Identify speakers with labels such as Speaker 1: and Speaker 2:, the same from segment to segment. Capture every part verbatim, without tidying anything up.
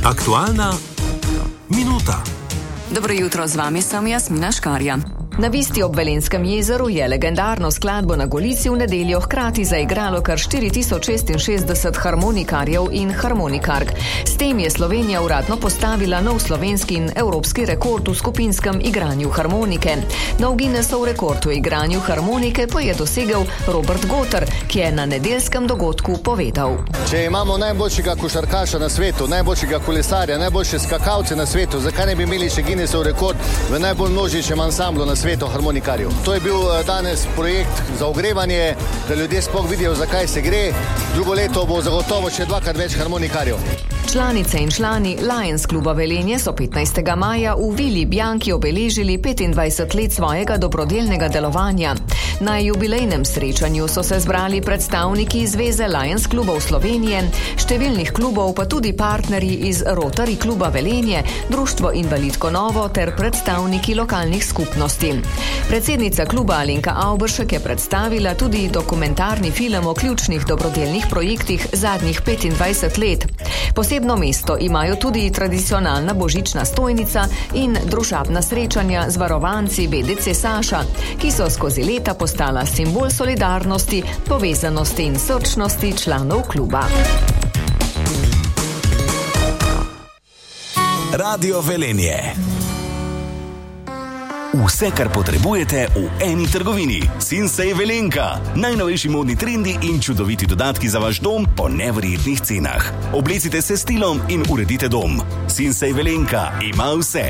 Speaker 1: Aktualna minuta.
Speaker 2: Dobro jutro, z vami sem Jasmina Škarja.
Speaker 3: Na Visti ob Velenjskem jezeru je legendarno skladbo na Golici v nedeljo hkrati zaigralo kar štiri tisoč šestinšestdeset harmonikarjev in harmonikark. S tem je Slovenija uradno postavila nov slovenski in evropski rekord v skupinskem igranju harmonike. Nov Guinnessov rekord v igranju harmonike pa je dosegel Robert Goter, ki je na nedeljskem dogodku povedal:
Speaker 4: Če imamo najboljšega košarkaša na svetu, najboljšega kolesarja, najboljše skakalce na svetu, zakaj ne bi imeli še Guinnessov rekord v najbolj množičnem ansamblu na svetu? svetu harmonikarjev. To je bil danes projekt za ogrevanje, da ljudje sploh vidijo, zakaj se gre. Drugo leto bo zagotovo še dvakrat več harmonikarjev.
Speaker 3: Članice in člani Lions kluba Velenje so petnajstega maja v Vili Bianchi obeležili petindvajset let svojega dobrodelnega delovanja. Na jubilejnem srečanju so se zbrali predstavniki Zveze Lions klubov Slovenije, številnih klubov pa tudi partnerji iz Rotary kluba Velenje, Društvo Invalidko Novo ter predstavniki lokalnih skupnosti. Predsednica kluba Alenka Avberšek je predstavila tudi dokumentarni film o ključnih dobrodelnih projektih zadnjih petindvajset let. Posebno mesto imajo tudi tradicionalna božična stojnica in družabna srečanja z varovanci B D C Saša, ki so skozi leta postala simbol solidarnosti, povezanosti in srčnosti članov kluba.
Speaker 1: Radio Velenje. Vse, kar potrebujete v eni trgovini. Sinsay Velenka. Najnovejši modni trendi in čudoviti dodatki za vaš dom po neverjetnih cenah. Oblecite se stilom in uredite dom. Sinsay Velenka ima vse.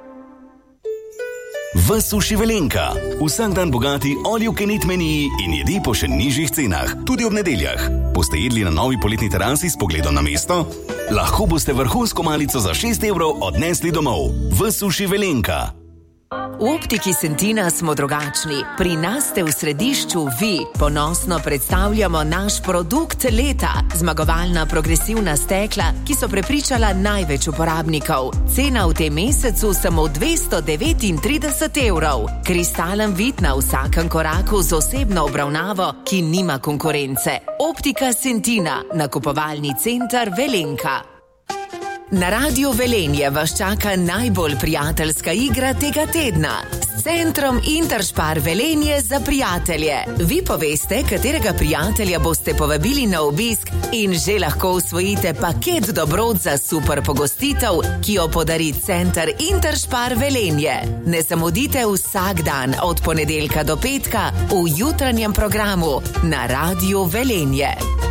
Speaker 1: V Suši Velenka. Vsak dan bogati all you can eat meniji in jedi po še nižjih cenah. Tudi ob nedeljah. Boste jedli na novi poletni terasi s pogledom na mesto? Lahko boste vrhunsko malico za šest evrov odnesli domov. V Suši Velenka.
Speaker 5: V Optiki Sentina smo drugačni. Pri nas ste v središču vi. Ponosno predstavljamo naš produkt leta. Zmagovalna progresivna stekla, ki so prepričala največ uporabnikov. Cena v tem mesecu samo dvesto devetintrideset evrov. Kristalen vid na vsakem koraku z osebno obravnavo, ki nima konkurence. Optika Sentina, nakupovalni center Velenka. Na Radio Velenje vas čaka najbolj prijateljska igra tega tedna. S centrom Interspar Velenje za prijatelje. Vi poveste, katerega prijatelja boste povabili na obisk in že lahko usvojite paket dobrot za super pogostitev, ki jo podari center Interspar Velenje. Ne zamudite vsak dan od ponedeljka do petka v jutranjem programu na Radio Velenje.